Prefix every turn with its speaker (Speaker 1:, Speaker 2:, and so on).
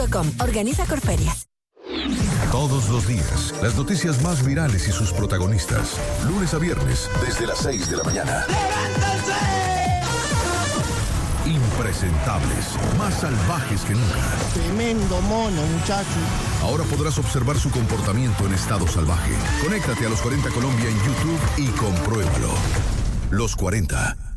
Speaker 1: Organiza Corferias.
Speaker 2: Todos los días, las noticias más virales y sus protagonistas. Lunes a viernes, desde las 6 de la mañana. ¡Levántense! Impresentables, más salvajes que nunca.
Speaker 3: Tremendo mono, muchacho.
Speaker 2: Ahora podrás observar su comportamiento en estado salvaje. Conéctate a Los 40 Colombia en YouTube y compruébalo. Los 40.